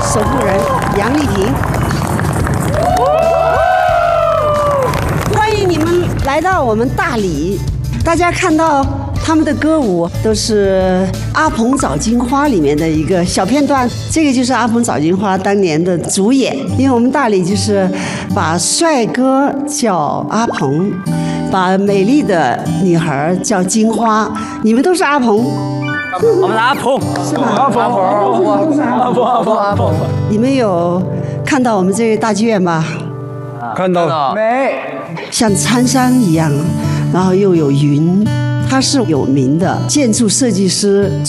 守护人杨丽萍。欢迎你们来到我们大理，大家看到他们的歌舞都是《阿鹏找金花》里面的一个小片段，这个就是《阿鹏找金花》当年的主演。因为我们大理就是把帅哥叫阿鹏，把美丽的女孩叫金花，你们都是阿鹏。 我们是阿鹏， 是吧？ 阿鹏。 你们有看到我们这个大剧院吗？ 看到没？ 像参山一样，然后又有云。他是有名的建筑设计师。